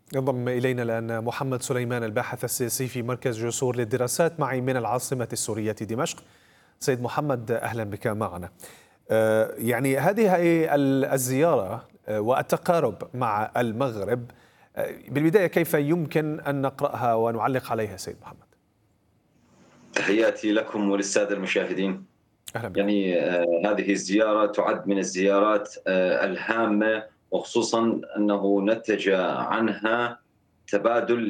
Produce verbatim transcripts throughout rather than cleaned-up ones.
ينضم إلينا الآن محمد سليمان الباحث السياسي في مركز جسور للدراسات معي من العاصمة السورية دمشق. سيد محمد، أهلا بك معنا. يعني هذه الزيارة والتقارب مع المغرب، بالبداية كيف يمكن أن نقرأها ونعلق عليها سيد محمد؟ تحياتي لكم وللسادة المشاهدين. أهلا بكم. يعني آه هذه الزيارة تعد من الزيارات آه الهامة، وخصوصا أنه نتج عنها تبادل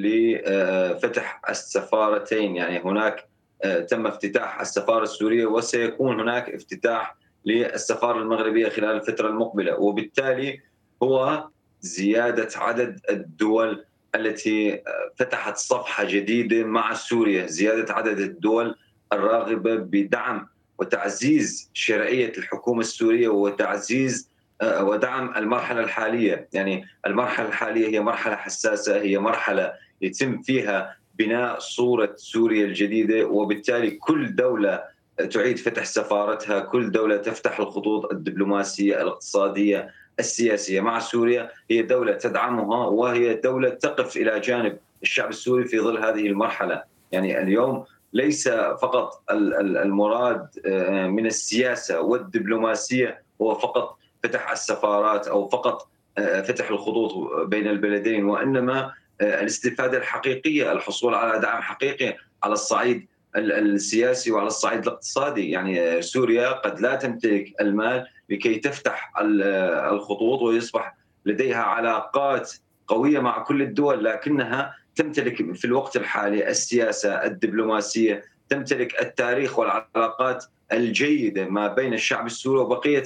لفتح السفارتين. يعني هناك آه تم افتتاح السفارة السورية، وسيكون هناك افتتاح للسفارة المغربية خلال الفترة المقبلة، وبالتالي هو زيادة عدد الدول التي فتحت صفحة جديدة مع سوريا، زيادة عدد الدول الراغبة بدعم وتعزيز شرعية الحكومة السورية وتعزيز ودعم المرحلة الحالية. يعني المرحلة الحالية هي مرحلة حساسة، هي مرحلة يتم فيها بناء صورة سوريا الجديدة، وبالتالي كل دولة تعيد فتح سفارتها، كل دولة تفتح الخطوط الدبلوماسية الاقتصادية السياسية مع سوريا. هي دولة تدعمها، وهي دولة تقف إلى جانب الشعب السوري في ظل هذه المرحلة. يعني اليوم ليس فقط المراد من السياسة والدبلوماسية هو فقط فتح السفارات أو فقط فتح الخطوط بين البلدين، وإنما الاستفادة الحقيقية، الحصول على دعم حقيقي على الصعيد السياسي وعلى الصعيد الاقتصادي. يعني سوريا قد لا تمتلك المال لكي تفتح الخطوط ويصبح لديها علاقات قوية مع كل الدول، لكنها تمتلك في الوقت الحالي السياسة الدبلوماسية، تمتلك التاريخ والعلاقات الجيدة ما بين الشعب السوري وبقية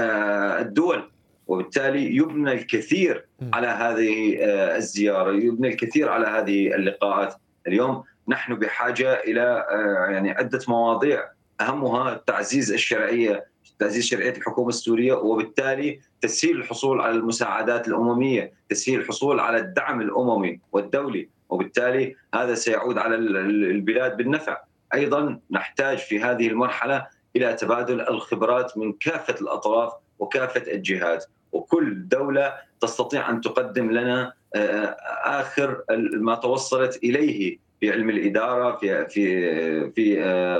الدول، وبالتالي يبنى الكثير على هذه الزيارة، يبنى الكثير على هذه اللقاءات. اليوم نحن بحاجة إلى يعني عدة مواضيع، أهمها تعزيز الشرعية، تعزيز شرعية الحكومة السورية، وبالتالي تسهيل الحصول على المساعدات الأممية، تسهيل الحصول على الدعم الأممي والدولي، وبالتالي هذا سيعود على البلاد بالنفع. أيضا نحتاج في هذه المرحلة إلى تبادل الخبرات من كافة الأطراف وكافة الجهات، وكل دولة تستطيع أن تقدم لنا آخر ما توصلت إليه في علم الإدارة، في في في